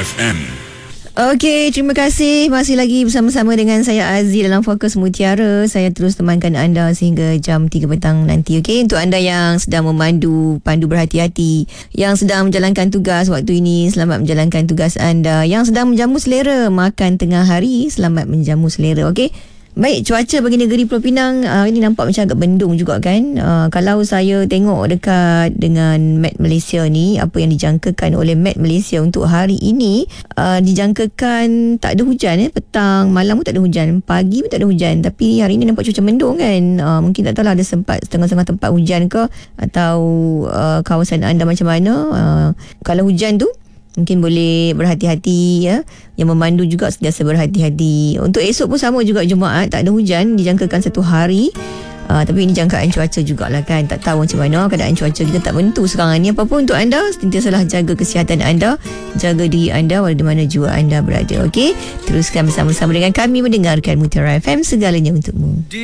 FM. Okey, terima kasih. Masih lagi bersama-sama dengan saya Azzi dalam Fokus Mutiara. Saya terus temankan anda sehingga jam 3 petang nanti. Okey, untuk anda yang sedang pandu berhati-hati, yang sedang menjalankan tugas waktu ini, selamat menjalankan tugas anda. Yang sedang menjamu selera makan tengah hari, selamat menjamu selera. Okey. Baik, cuaca bagi negeri Pulau Pinang ini nampak macam agak bendung juga kan. Kalau saya tengok dekat dengan Met Malaysia ni, apa yang dijangkakan oleh Met Malaysia untuk hari ini, dijangkakan tak ada hujan. Petang, malam pun tak ada hujan, pagi pun tak ada hujan. Tapi hari ini nampak cuaca mendung kan. Mungkin tak tahulah ada sempat setengah-setengah tempat hujan ke, atau kawasan anda macam mana. Kalau hujan tu mungkin boleh berhati-hati ya. Yang memandu juga sentiasa berhati-hati. Untuk esok pun sama juga, Jumaat tak ada hujan, dijangkakan satu hari. Tapi ini jangkaan cuaca jugalah kan. Tak tahu macam mana keadaan cuaca, kita tak menentu sekarang ni. Apapun untuk anda, sentiasalah jaga kesihatan anda, jaga diri anda walau di mana jua anda berada. Okey, teruskan bersama-sama dengan kami mendengarkan Mutiara FM, segalanya untukmu.